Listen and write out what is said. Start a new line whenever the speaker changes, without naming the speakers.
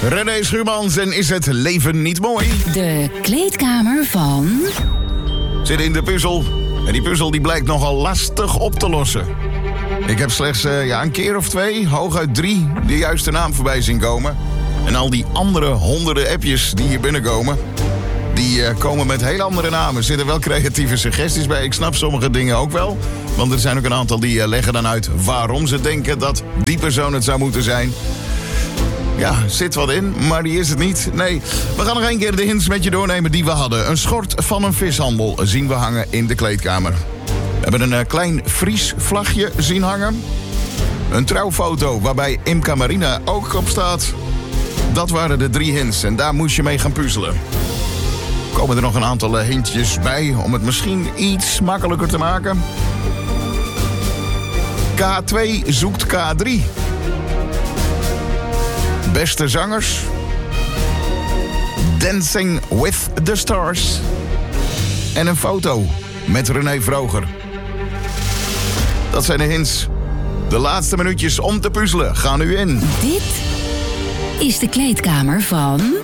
René Schuurmans en is het leven niet mooi?
De kleedkamer van...
Zit in de puzzel. En die puzzel die blijkt nogal lastig op te lossen. Ik heb slechts een keer of 2, hooguit 3, de juiste naam voorbij zien komen. En al die andere honderden appjes die hier binnenkomen... die komen met heel andere namen. Er zitten wel creatieve suggesties bij. Ik snap sommige dingen ook wel. Want er zijn ook een aantal die leggen dan uit... waarom ze denken dat die persoon het zou moeten zijn. Ja, zit wat in, maar die is het niet. Nee, we gaan nog 1 keer de hints met je doornemen die we hadden. Een schort van een vishandel zien we hangen in de kleedkamer. We hebben een klein Fries vlagje zien hangen. Een trouwfoto waarbij Imca Marina ook op staat. Dat waren de 3 hints en daar moest je mee gaan puzzelen. Komen er nog een aantal hintjes bij om het misschien iets makkelijker te maken. K2 zoekt K3. Beste zangers. Dancing with the Stars. En een foto met René Vroger. Dat zijn de hints. De laatste minuutjes om te puzzelen gaan nu in.
Dit is de kleedkamer van...